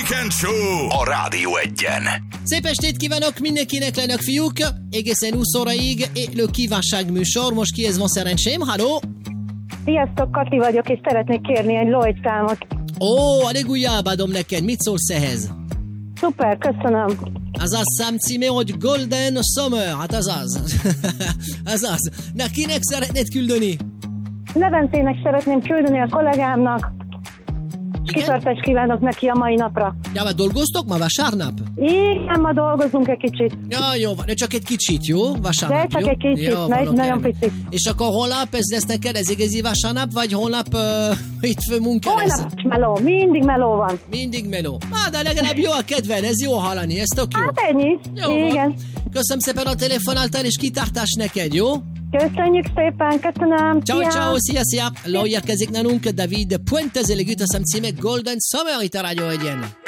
Weekend Show a Rádió Egyen. Szép estét kívánok mindenkinek, lányok, fiúk! Egészen 20 óraig élő kívánságműsor. Most kihez van szerencsém? Halló? Sziasztok, Kati vagyok, és szeretnék kérni egy Lloyd számot. Ó, a legújabb adom neked. Mit szólsz ehhez? Szuper, köszönöm. Az a szám címe, hogy Golden Summer. Hát az. Az. Na, kinek szeretnéd küldeni? Leventének szeretném küldeni a kollégámnak. Kitartást kívánok neki a mai napra. Ja, már dolgoztok ma vasárnap? Igen, ma dolgozunk egy kicsit. Ja, jó, de csak egy kicsit, jó? Vasárnap, de csak jó? egy kicsit, jó, nagyon picit. És akkor holnap ez lesz neked, ez igazi vasárnap, vagy holnap hétfő munka lesz? Holnap meló, mindig meló van. Mindig meló. De legalább jó a kedved, ez jó hallani, ez tök jó. Hát ennyi, jó igen. Van. Köszönöm szépen a telefonáltál, és kitartás neked, jó? Köszönjük szépen, köszönöm. Ciao, szia. Lo érkezik nálunk David Puente, az elegüt a szám címe Golden Summer itt a Rádió Egyen.